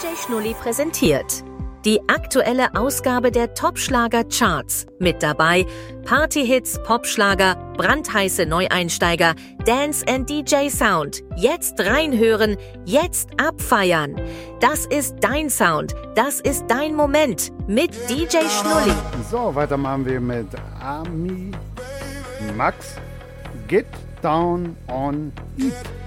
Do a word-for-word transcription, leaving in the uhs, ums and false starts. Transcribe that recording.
J Schnulli präsentiert die aktuelle Ausgabe der Top-Schlager-Charts. Mit dabei Partyhits, Popschlager, brandheiße Neueinsteiger, Dance and D J Sound. Jetzt reinhören, jetzt abfeiern. Das ist dein Sound, das ist dein Moment mit D J Schnulli. So, weiter machen wir mit Ami Max. Get Down on It.